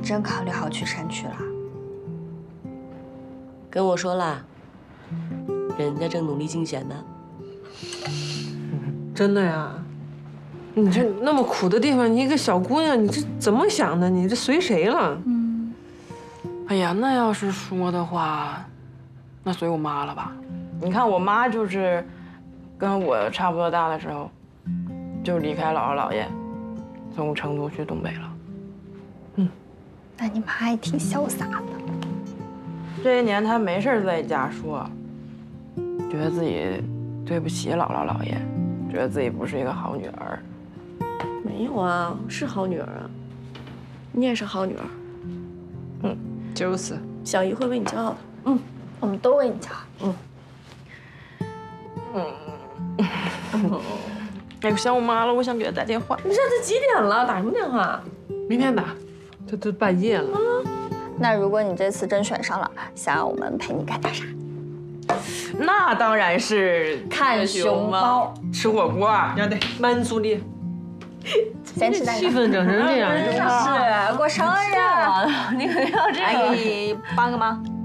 真考虑好去山区了？ 跟我说啦，人家正努力竞选呢。 真的呀？你这那么苦的地方，你一个小姑娘，你这怎么想的？你这随谁了？ 哎呀，那要是说的话，那随我妈了吧？你看我妈就是跟我差不多大的时候，就离开姥姥姥爷，从成都去东北了。 那你妈还挺潇洒的。 这些年她没事在家说，觉得自己对不起姥姥姥爷，觉得自己不是一个好女儿。 没有啊，是好女儿啊，你也是好女儿。 就是。 小姨会为你骄傲的。 我们都为你骄傲。 哎，我想我妈了，我想给她打电话。 你这都几点了，打什么电话？ 明天打，这都半夜了。 那如果你这次真选上了，想让我们陪你干点啥？ 那当然是看熊猫， 吃火锅啊！ 呀，对，满足你。 先吃蛋糕。 气氛整成这样， 是过生日了，你可要这个。 来给你帮个忙。